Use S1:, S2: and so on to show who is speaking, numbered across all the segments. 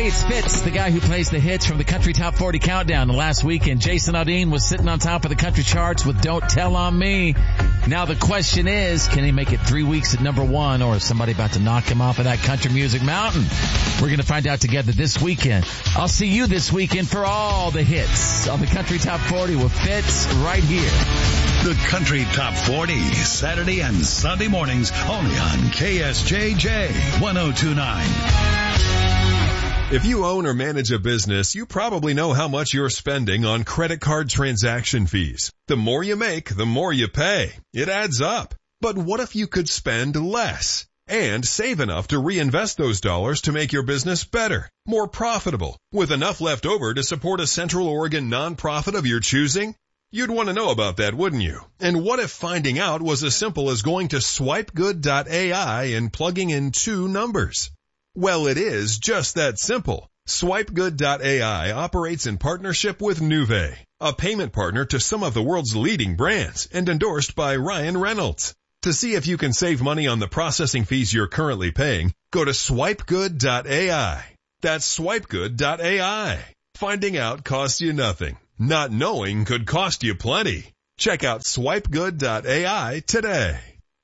S1: it's Fitz, the guy who plays the hits from the Country Top 40 Countdown. Last weekend, Jason Aldean was sitting on top of the country charts with Don't Tell on Me. Now the question is, can he make it 3 weeks at number one, or is somebody about to knock him off of that country music mountain? We're going to find out together this weekend. I'll see you this weekend for all the hits on the Country Top 40 with Fitz right here.
S2: The Country Top 40, Saturday and Sunday mornings, only on KSJJ 102.9.
S3: If you own or manage a business, you probably know how much you're spending on credit card transaction fees. The more you make, the more you pay. It adds up. But what if you could spend less and save enough to reinvest those dollars to make your business better, more profitable, with enough left over to support a Central Oregon nonprofit of your choosing? You'd want to know about that, wouldn't you? And what if finding out was as simple as going to swipegood.ai and plugging in 2 numbers? Well, it is just that simple. Swipegood.ai operates in partnership with Nuvei, a payment partner to some of the world's leading brands and endorsed by Ryan Reynolds. To see if you can save money on the processing fees you're currently paying, go to swipegood.ai. That's swipegood.ai. Finding out costs you nothing. Not knowing could cost you plenty. Check out swipegood.ai today.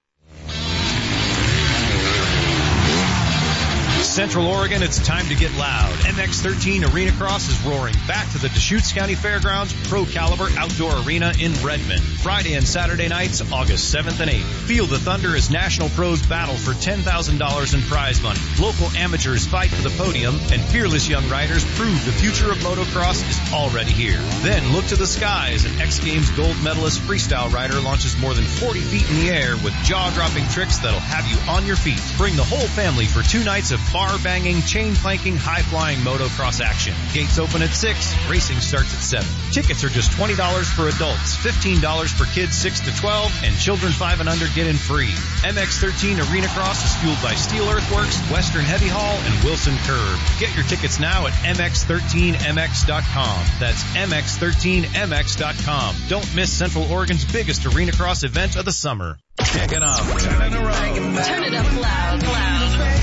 S4: Central Oregon, it's time to get loud. MX13 Arena Cross is roaring back to the Deschutes County Fairgrounds Pro Caliber Outdoor Arena in Redmond. Friday and Saturday nights, August 7th and 8th. Feel the thunder as national pros battle for $10,000 in prize money. Local amateurs fight for the podium, and fearless young riders prove the future of motocross is already here. Then look to the skies. An X Games gold medalist freestyle rider launches more than 40 feet in the air with jaw-dropping tricks that'll have you on your feet. Bring the whole family for 2 nights of bar-banging, chain-planking, high-flying motocross action. Gates open at 6. Racing starts at 7. Tickets are just $20 for adults, $15 for kids 6 to 12, and children 5 and under get in free. MX13 Arena Cross is fueled by Steel Earthworks, Western Heavy Haul, and Wilson Curve. Get your tickets now at mx13mx.com. That's mx13mx.com. Don't miss Central Oregon's biggest Arena Cross event of the summer.
S2: Checking out 10 in a row.
S5: Turn it up loud, loud.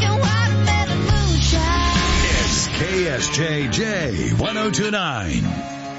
S2: It's KSJJ 102.9.